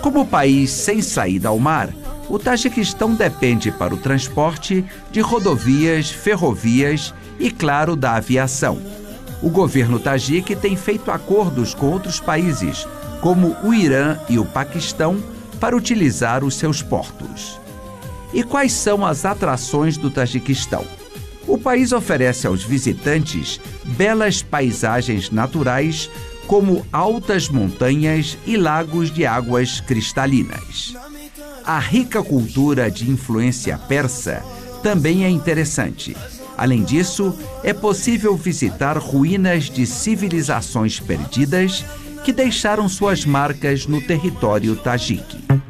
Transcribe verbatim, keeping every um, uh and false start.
Como país sem saída ao mar, o Tajiquistão depende para o transporte de rodovias, ferrovias e, claro, da aviação. O governo tajique tem feito acordos com outros países, como o Irã e o Paquistão, para utilizar os seus portos. E quais são as atrações do Tajiquistão? O país oferece aos visitantes belas paisagens naturais, como altas montanhas e lagos de águas cristalinas. A rica cultura de influência persa também é interessante. Além disso, é possível visitar ruínas de civilizações perdidas que deixaram suas marcas no território tajique.